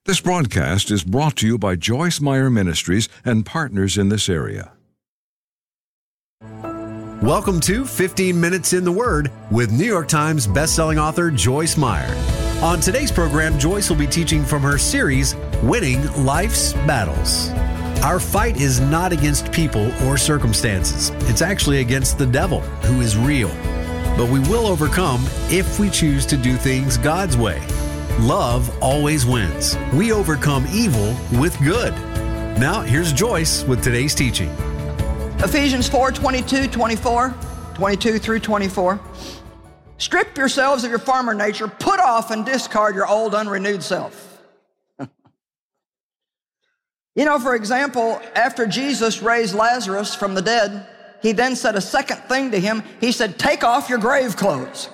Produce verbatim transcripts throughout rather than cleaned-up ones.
This broadcast is brought to you by Joyce Meyer Ministries and partners in this area. Welcome to fifteen minutes in the Word with New York Times bestselling author Joyce Meyer. On today's program, Joyce will be teaching from her series, Winning Life's Battles. Our fight is not against people or circumstances. It's actually against the devil, who is real. But we will overcome if we choose to do things God's way. Love always wins. We overcome evil with good. Now, here's Joyce with today's teaching. Ephesians four, twenty-two, twenty-four, twenty-two through twenty-four. Strip yourselves of your former nature, put off and discard your old unrenewed self. You know, for example, after Jesus raised Lazarus from the dead, he then said a second thing to him. He said, take off your grave clothes.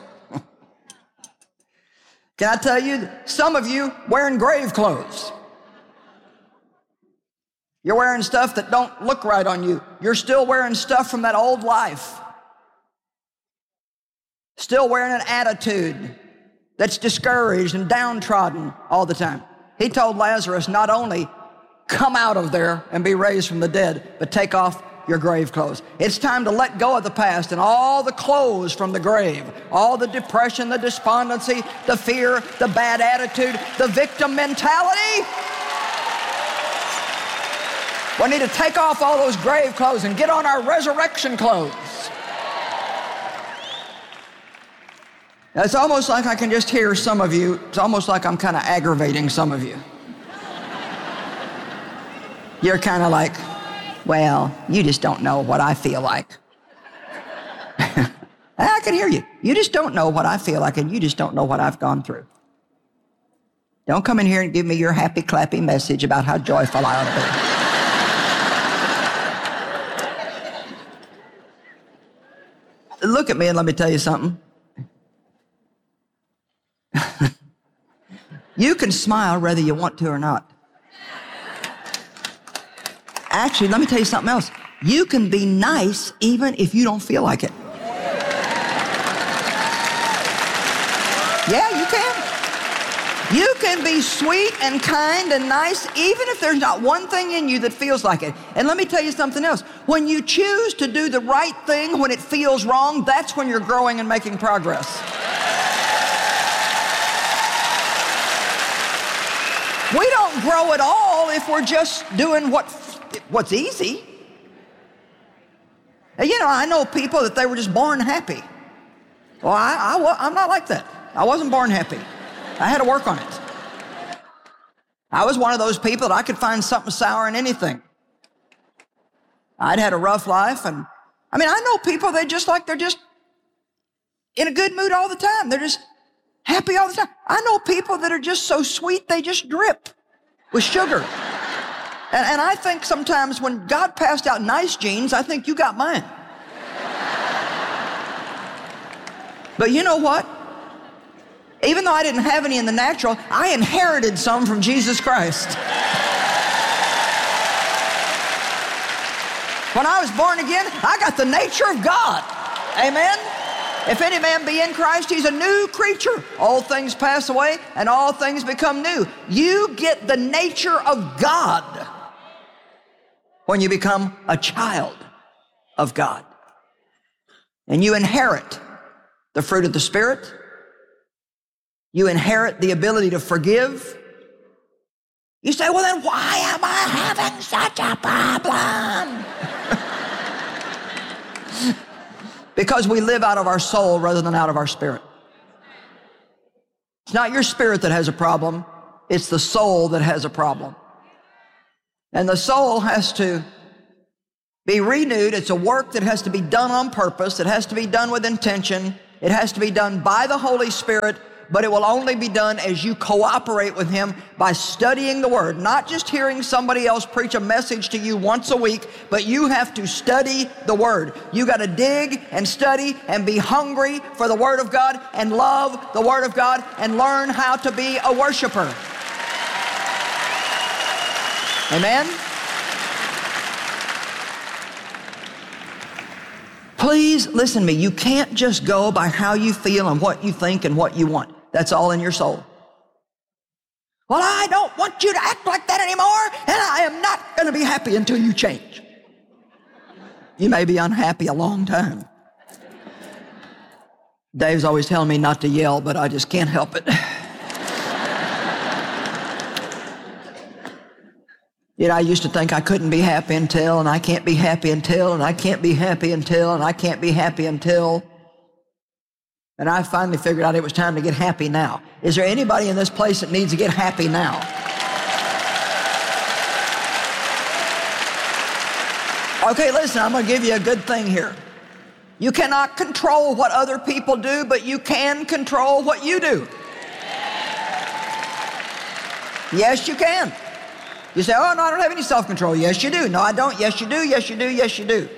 Can I tell you, some of you wearing grave clothes. You're wearing stuff that don't look right on you. You're still wearing stuff from that old life. Still wearing an attitude that's discouraged and downtrodden all the time. He told Lazarus, not only come out of there and be raised from the dead, but take off your grave clothes. It's time to let go of the past and all the clothes from the grave, all the depression, the despondency, the fear, the bad attitude, the victim mentality. We need to take off all those grave clothes and get on our resurrection clothes. Now, it's almost like I can just hear some of you. It's almost like I'm kind of aggravating some of you. You're kind of like, well, you just don't know what I feel like. I can hear you. You just don't know what I feel like, and you just don't know what I've gone through. Don't come in here and give me your happy, clappy message about how joyful I ought to be. Look at me and let me tell you something. You can smile whether you want to or not. Actually, let me tell you something else. You can be nice even if you don't feel like it. Yeah, you can. You can be sweet and kind and nice even if there's not one thing in you that feels like it. And let me tell you something else. When you choose to do the right thing when it feels wrong, that's when you're growing and making progress. We don't grow at all if we're just doing what, what's easy. And you know, I know people that they were just born happy. Well, I, I, I'm not like that. I wasn't born happy. I had to work on it. I was one of those people that I could find something sour in anything. I'd had a rough life, and I mean, I know people, they just like, they're just in a good mood all the time. They're just happy all the time. I know people that are just so sweet, they just drip with sugar. And, and I think sometimes when God passed out nice genes, I think you got mine. But you know what? Even though I didn't have any in the natural, I inherited some from Jesus Christ. When I was born again, I got the nature of God. Amen? If any man be in Christ, he's a new creature. All things pass away and all things become new. You get the nature of God when you become a child of God. And you inherit the fruit of the Spirit. You inherit the ability to forgive. You say, well, then why am I having such a problem? Because we live out of our soul rather than out of our spirit. It's not your spirit that has a problem. It's the soul that has a problem. And the soul has to be renewed. It's a work that has to be done on purpose. It has to be done with intention. It has to be done by the Holy Spirit, but it will only be done as you cooperate with Him by studying the Word, not just hearing somebody else preach a message to you once a week, but you have to study the Word. You got to dig and study and be hungry for the Word of God and love the Word of God and learn how to be a worshiper. Amen? Please listen to me. You can't just go by how you feel and what you think and what you want. That's all in your soul. Well, I don't want you to act like that anymore, and I am not going to be happy until you change. You may be unhappy a long time. Dave's always telling me not to yell, but I just can't help it. You know, I used to think I couldn't be happy until, and I can't be happy until, and I can't be happy until, and I can't be happy until. And I finally figured out it was time to get happy now. Is there anybody in this place that needs to get happy now? Okay, listen, I'm going to give you a good thing here. You cannot control what other people do, but you can control what you do. Yes, you can. You say, oh, no, I don't have any self-control. Yes, you do. No, I don't. Yes, you do. Yes, you do. Yes, you do.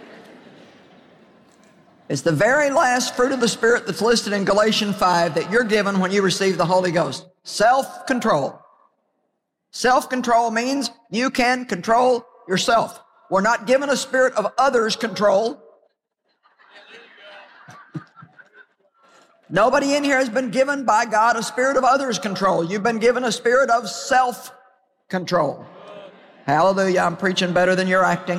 It's the very last fruit of the Spirit that's listed in Galatians five that you're given when you receive the Holy Ghost. Self-control. Self-control means you can control yourself. We're not given a spirit of others' control. Nobody in here has been given by God a spirit of others' control. You've been given a spirit of self-control. Hallelujah, I'm preaching better than you're acting.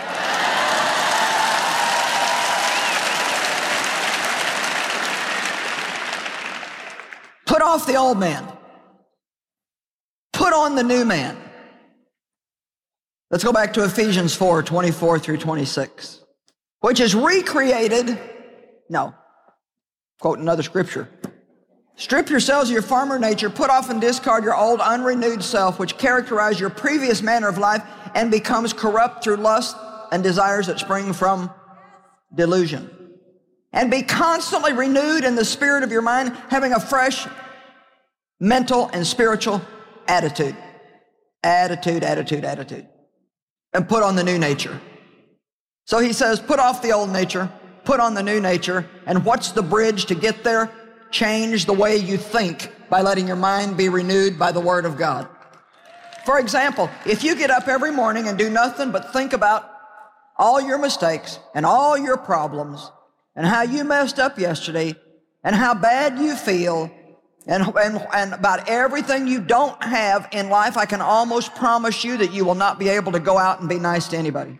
Put off the old man. Put on the new man. Let's go back to Ephesians four, twenty-four through twenty-six, which is recreated, no, quote another scripture. Strip yourselves of your former nature, put off and discard your old unrenewed self, which characterized your previous manner of life and becomes corrupt through lust and desires that spring from delusion. And be constantly renewed in the spirit of your mind, having a fresh mental and spiritual attitude. Attitude, attitude, attitude. And put on the new nature. So he says, put off the old nature, put on the new nature. And what's the bridge to get there? Change the way you think by letting your mind be renewed by the Word of God. For example, if you get up every morning and do nothing but think about all your mistakes and all your problems and how you messed up yesterday and how bad you feel and, and, and about everything you don't have in life, I can almost promise you that you will not be able to go out and be nice to anybody.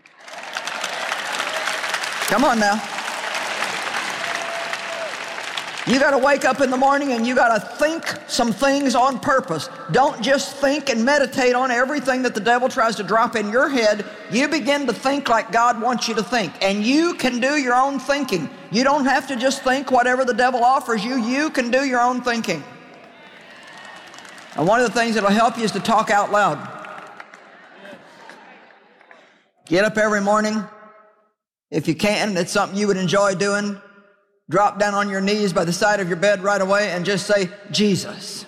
Come on now. You got to wake up in the morning and you got to think some things on purpose. Don't just think and meditate on everything that the devil tries to drop in your head. You begin to think like God wants you to think. And you can do your own thinking. You don't have to just think whatever the devil offers you. You can do your own thinking. And one of the things that will help you is to talk out loud. Get up every morning. If you can, and it's something you would enjoy doing, drop down on your knees by the side of your bed right away and just say, Jesus.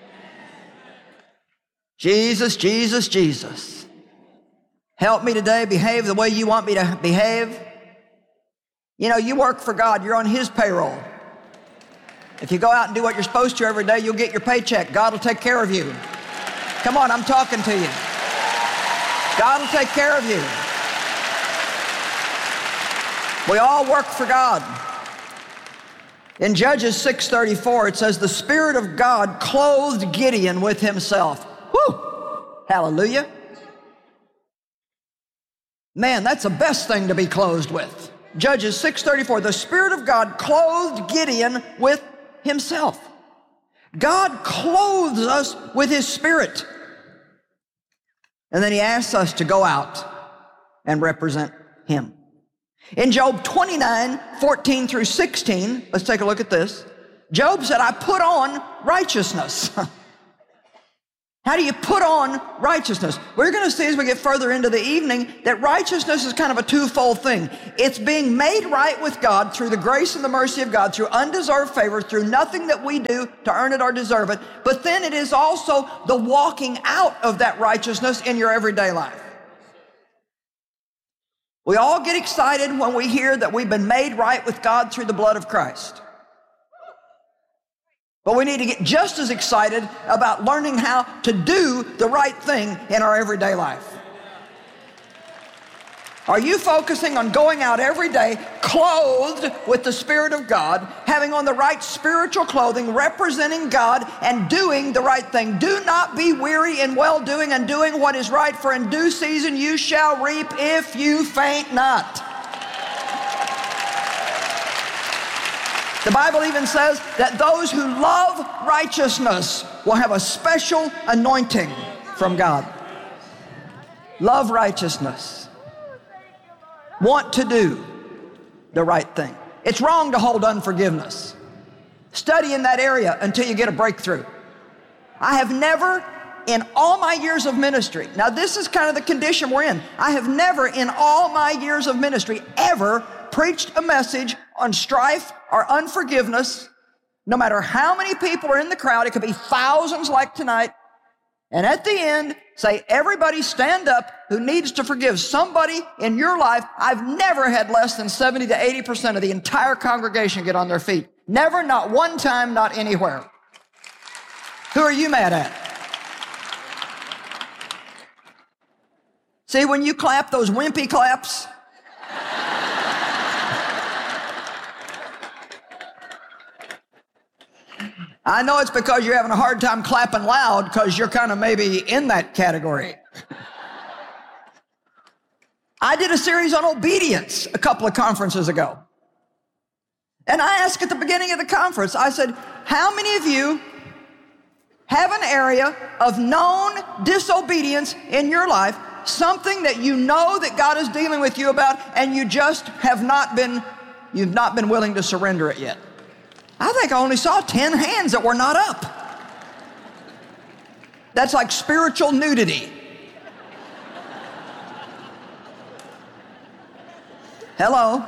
Jesus, Jesus, Jesus. Help me today behave the way you want me to behave. You know, you work for God. You're on His payroll. If you go out and do what you're supposed to every day, you'll get your paycheck. God will take care of you. Come on, I'm talking to you. God will take care of you. We all work for God. In Judges six thirty-four, it says, the Spirit of God clothed Gideon with Himself. Whew! Hallelujah. Man, that's the best thing to be clothed with. Judges six thirty-four, the Spirit of God clothed Gideon with Himself. God clothes us with His Spirit. And then He asks us to go out and represent Him. In Job twenty-nine, fourteen through sixteen, let's take a look at this. Job said, I put on righteousness. How do you put on righteousness? We're going to see as we get further into the evening that righteousness is kind of a twofold thing. It's being made right with God through the grace and the mercy of God, through undeserved favor, through nothing that we do to earn it or deserve it. But then it is also the walking out of that righteousness in your everyday life. We all get excited when we hear that we've been made right with God through the blood of Christ. But we need to get just as excited about learning how to do the right thing in our everyday life. Are you focusing on going out every day clothed with the Spirit of God, having on the right spiritual clothing, representing God, and doing the right thing? Do not be weary in well-doing and doing what is right, for in due season you shall reap if you faint not. The Bible even says that those who love righteousness will have a special anointing from God. Love righteousness. Want to do the right thing. It's wrong to hold unforgiveness. Study in that area until you get a breakthrough. I have never, in all my years of ministry, now this is kind of the condition we're in, I have never in all my years of ministry ever preached a message on strife or unforgiveness, no matter how many people are in the crowd. It could be thousands like tonight. And at the end, say, everybody stand up who needs to forgive somebody in your life. I've never had less than seventy to eighty percent of the entire congregation get on their feet. Never, not one time, not anywhere. Who are you mad at? See, when you clap those wimpy claps, I know it's because you're having a hard time clapping loud because you're kind of maybe in that category. I did a series on obedience a couple of conferences ago. And I asked at the beginning of the conference, I said, how many of you have an area of known disobedience in your life, something that you know that God is dealing with you about, and you just have not been, you've not been willing to surrender it yet? I think I only saw ten hands that were not up. That's like spiritual nudity. Hello?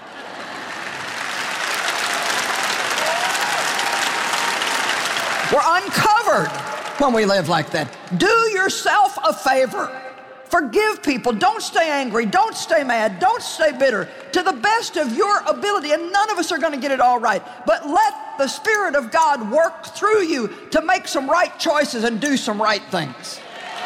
We're uncovered when we live like that. Do yourself a favor. Forgive people. Don't stay angry. Don't stay mad. Don't stay bitter. To the best of your ability, and none of us are going to get it all right, but let the Spirit of God work through you to make some right choices and do some right things.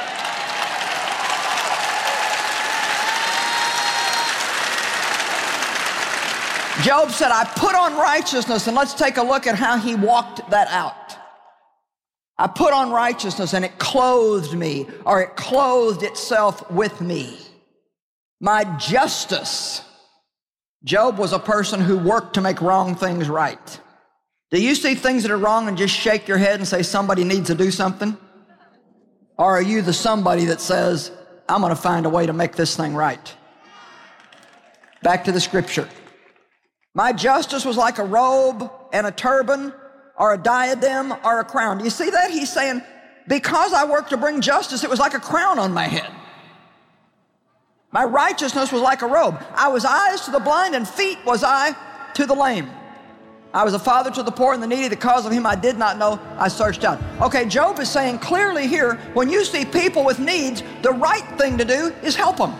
Job said, I put on righteousness, and let's take a look at how he walked that out. I put on righteousness and it clothed me, or it clothed itself with me. My justice. Job was a person who worked to make wrong things right. Do you see things that are wrong and just shake your head and say somebody needs to do something? Or are you the somebody that says, I'm going to find a way to make this thing right? Back to the scripture. My justice was like a robe and a turban, or a diadem, or a crown. Do you see that? He's saying, because I worked to bring justice, it was like a crown on my head. My righteousness was like a robe. I was eyes to the blind, and feet was I to the lame. I was a father to the poor and the needy. The cause of him I did not know, I searched out. Okay, Job is saying clearly here, when you see people with needs, the right thing to do is help them.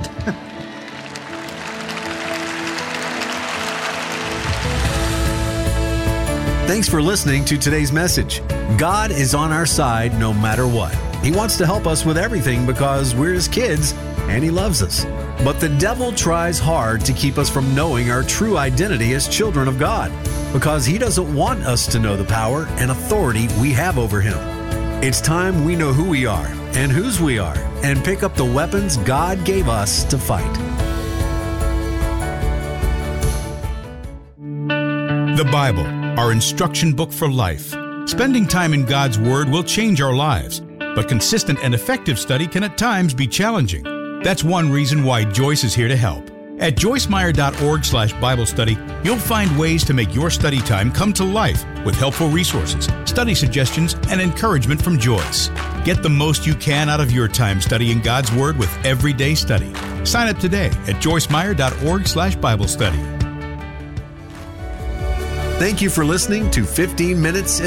Thanks for listening to today's message. God is on our side no matter what. He wants to help us with everything because we're His kids and He loves us. But the devil tries hard to keep us from knowing our true identity as children of God because he doesn't want us to know the power and authority we have over Him. It's time we know who we are and whose we are and pick up the weapons God gave us to fight. The Bible, our instruction book for life. Spending time in God's Word will change our lives, but consistent and effective study can at times be challenging. That's one reason why Joyce is here to help. At joyce meyer dot org slash Bible study, you'll find ways to make your study time come to life with helpful resources, study suggestions, and encouragement from Joyce. Get the most you can out of your time studying God's Word with Everyday Study. Sign up today at joyce meyer dot org slash Bible study. Thank you for listening to fifteen minutes in